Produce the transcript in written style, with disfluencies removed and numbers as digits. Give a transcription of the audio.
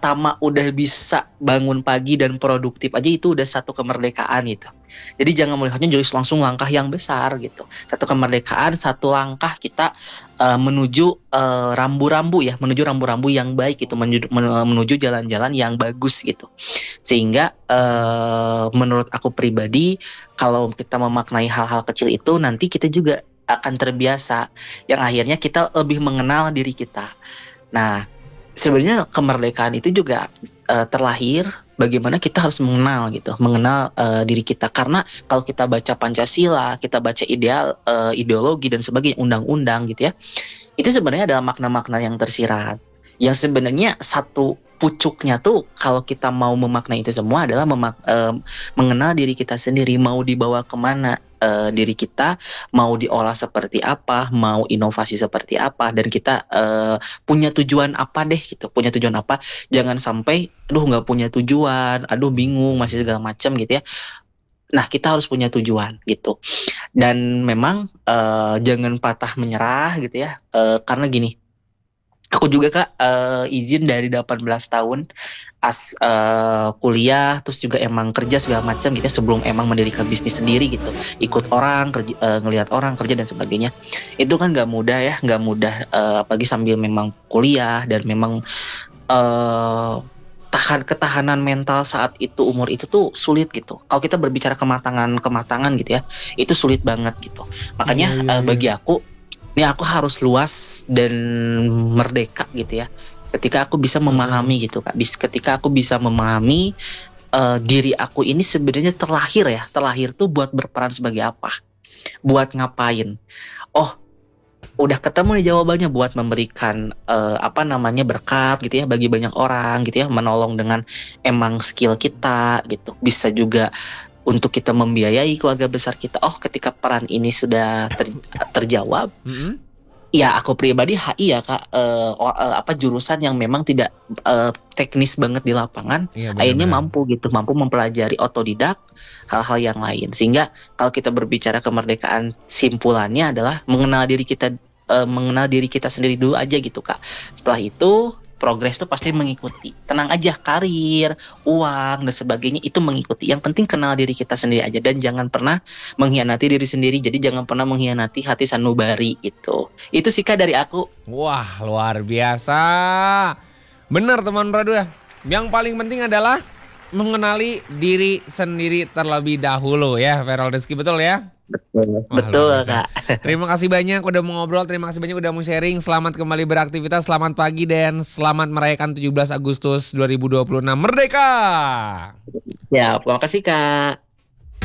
pertama udah bisa bangun pagi dan produktif aja itu udah satu kemerdekaan gitu. Jadi jangan melihatnya jadi langsung langkah yang besar gitu. Satu kemerdekaan, satu langkah kita menuju rambu-rambu ya, menuju rambu-rambu yang baik gitu, menuju jalan-jalan yang bagus gitu. Sehingga menurut aku pribadi, kalau kita memaknai hal-hal kecil itu, nanti kita juga akan terbiasa, yang akhirnya kita lebih mengenal diri kita. Nah, sebenarnya kemerdekaan itu juga terlahir bagaimana kita harus mengenal gitu, mengenal diri kita. Karena kalau kita baca Pancasila, kita baca ideologi dan sebagainya, undang-undang gitu ya, itu sebenarnya adalah makna-makna yang tersirat. Yang sebenarnya satu pucuknya tuh kalau kita mau memaknai itu semua adalah mengenal diri kita sendiri, mau dibawa kemana diri kita, mau diolah seperti apa, mau inovasi seperti apa, dan kita punya tujuan apa deh gitu, punya tujuan apa. Jangan sampai aduh nggak punya tujuan, aduh bingung masih segala macam gitu ya. Nah, kita harus punya tujuan gitu. Dan memang jangan patah menyerah gitu ya. Karena gini, aku juga Kak izin dari 18 tahun kuliah, terus juga emang kerja segala macam gitu ya, sebelum emang mendirikan bisnis sendiri gitu, ikut orang kerja, ngelihat orang kerja dan sebagainya. Itu kan nggak mudah ya, nggak mudah, apalagi sambil memang kuliah dan memang eh, ketahanan mental saat itu, umur itu tuh sulit gitu. Kalau kita berbicara kematangan gitu ya, itu sulit banget gitu. Makanya bagi aku, ini aku harus luas dan merdeka gitu ya. Ketika aku bisa memahami gitu Kak, ketika aku bisa memahami diri aku ini sebenarnya terlahir tuh buat berperan sebagai apa, buat ngapain. Oh, udah ketemu nih jawabannya, buat memberikan berkat gitu ya bagi banyak orang gitu ya, menolong dengan emang skill kita gitu. Bisa juga untuk kita membiayai keluarga besar kita. Oh, ketika peran ini sudah terjawab, ya aku pribadi HI ya Kak, jurusan yang memang tidak teknis banget di lapangan, akhirnya mampu mempelajari otodidak hal-hal yang lain. Sehingga kalau kita berbicara kemerdekaan, simpulannya adalah mengenal diri kita sendiri dulu aja gitu Kak. Setelah itu progres tuh pasti mengikuti. Tenang aja, karir, uang dan sebagainya itu mengikuti. Yang penting kenal diri kita sendiri aja, dan jangan pernah mengkhianati diri sendiri. Jadi jangan pernah mengkhianati hati sanubari itu. Itu sih Kak dari aku. Wah, luar biasa. Benar teman Radu ya. Yang paling penting adalah mengenali diri sendiri terlebih dahulu ya, Feral Rizky, betul ya? Betul Kak. Terima kasih banyak udah mau ngobrol, terima kasih banyak udah mau sharing. Selamat kembali beraktivitas, selamat pagi dan selamat merayakan 17 Agustus 2026 Merdeka. Ya, terima kasih Kak.